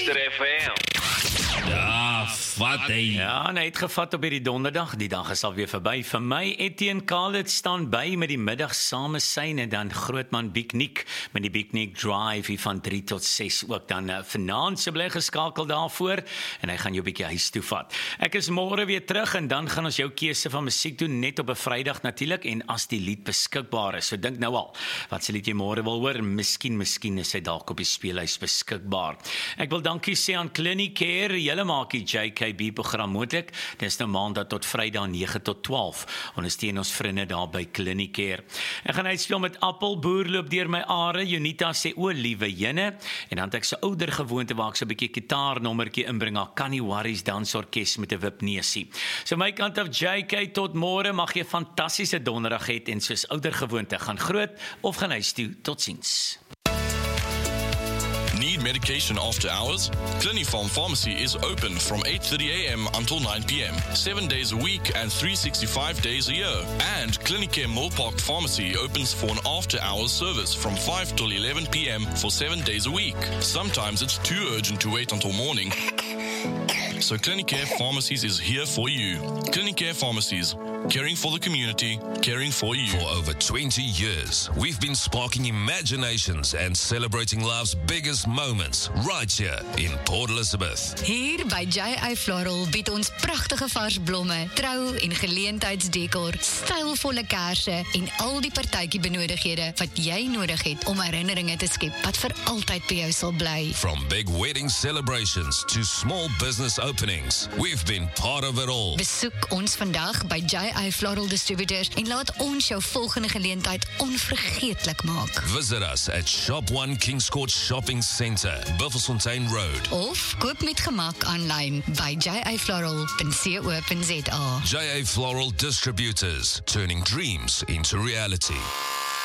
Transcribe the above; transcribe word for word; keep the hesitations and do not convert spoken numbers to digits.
Luister F M. Ja, vat hy. Ja, en hy het gevat op hierdie donderdag. Die dag is alweer verby. Vir my, Etienne Khalid staan by met die middag same syne, dan Grootman Piknik met die Piknik Drive hier van drie tot ses ook dan uh, vanaand se bly geskakel daarvoor en hy gaan jou 'n bietjie huis toe vat. Ek is môre weer terug en dan gaan ons jou keuse van musiek doen net op 'n Vrydag natuurlik en as die lied beskikbaar is. So dink nou al, wat se lied jy môre wil hoor? Miskien, miskien is hy dalk op die speelhuis beskikbaar. Ek wil dankie sê aan Clinicare. Julle maak die J K B-program moontlik. Dit is nou maandag tot Vrydag nege tot twaalf. Ondersteun ons vriende daar by Clinicare. Ek gaan uitspeel met Appel, Boer loop deur my are. Junita sê o, liewe jene. En dan het ek so ouder gewoonte waar ek so 'n bietjie gitaarnommertjie inbring. Kan nie worries dansorkes met 'n wipneusie. So my kant af J K tot môre. Mag jy 'n fantastiese donderdag hê en soos ouder gewoonte gaan groot of gaan huis toe. Totsiens. Need medication after hours? Clinifarm Pharmacy is open from eight thirty a m until nine p m, seven days a week and three hundred sixty-five days a year. And Clinicare Millpark Pharmacy opens for an after-hours service from five till eleven p m for seven days a week. Sometimes it's too urgent to wait until morning. So Clinicare Pharmacies is here for you. Clinicare Pharmacies, caring for the community, caring for you. For over twenty years, we've been sparking imaginations and celebrating life's biggest moments right here in Port Elizabeth. Hier by J I Floral bied ons pragtige vars blomme, trou- en geleentheidsdekor, stylvolle kersse en al die partytjie benodighede wat jy nodig het om herinneringe te skep wat vir altyd by jou sal bly. From big wedding celebrations to small business openings, we've been part of it all. Besoek ons vandag by J I Floral Distributors en laat ons jou volgende geleentheid onvergeetlik maak. Visit us at Shop one Kings Court Shopping Centre, Buffelsfontein Road. Of koop met gemak aanlyn by j i floral dot co dot za. J A Floral Distributors, turning dreams into reality.